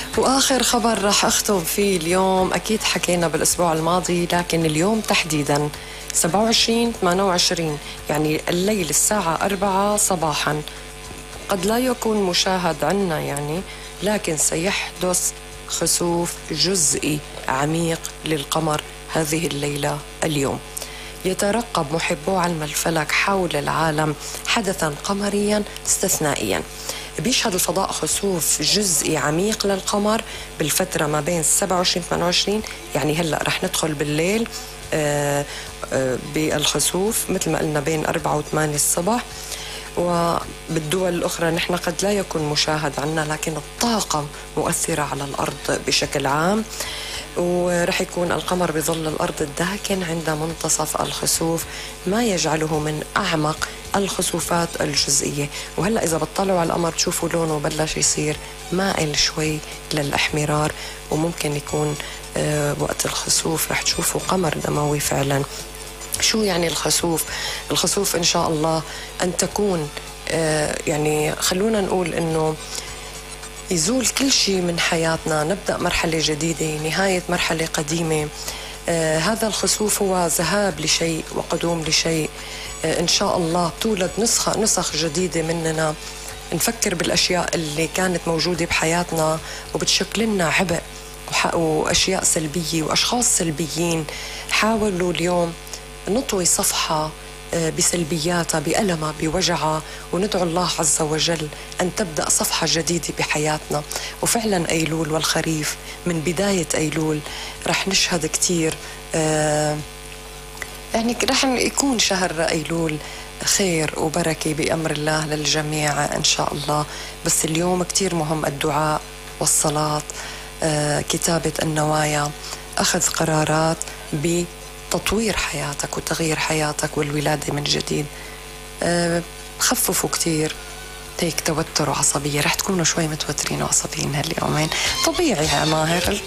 وآخر خبر راح أختم فيه اليوم، أكيد حكينا بالأسبوع الماضي لكن اليوم تحديدا 27/28 يعني الليل الساعة 4 صباحا قد لا يكون مشاهد عنا يعني، لكن سيحدث خسوف جزئي عميق للقمر هذه الليلة اليوم. يترقب محبو علم الفلك حول العالم حدثا قمريا استثنائيا. بيشهد الفضاء خسوف جزئي عميق للقمر بالفترة ما بين 27-28، يعني هلأ رح ندخل بالليل بالخسوف مثل ما قلنا بين 4 و8 الصبح. وبالدول الأخرى نحن قد لا يكون مشاهد عنا، لكن الطاقة مؤثرة على الأرض بشكل عام، ورح يكون القمر بظل الأرض الداكن عند منتصف الخسوف، ما يجعله من أعمق الخسوفات الجزئية. وهلأ إذا بتطلعوا على القمر تشوفوا لونه بلش يصير مائل شوي للإحمرار، وممكن يكون وقت الخسوف رح تشوفوا قمر دموي فعلا. شو يعني الخسوف؟ الخسوف إن شاء الله أن تكون يعني خلونا نقول إنه يزول كل شيء من حياتنا، نبدأ مرحلة جديدة، نهاية مرحلة قديمة. هذا الخسوف هو ذهاب لشيء وقدوم لشيء. إن شاء الله تولد نسخ جديدة مننا، نفكر بالأشياء اللي كانت موجودة بحياتنا وبتشكل لنا عبء وأشياء سلبية وأشخاص سلبيين. حاولوا اليوم نطوي صفحة بسلبياتها بألمها بوجعها، وندعو الله عز وجل أن تبدأ صفحة جديدة بحياتنا. وفعلا أيلول والخريف من بداية أيلول رح نشهد كتير، يعني رح يكون شهر أيلول خير وبركة بأمر الله للجميع إن شاء الله. بس اليوم كتير مهم الدعاء والصلاة، كتابة النوايا، أخذ قرارات بتطوير حياتك وتغيير حياتك والولادة من جديد. خففوا كتير هيك توتر وعصبية، رح تكونوا شوي متوترين وعصبيين هاليومين، طبيعي يا ماهر.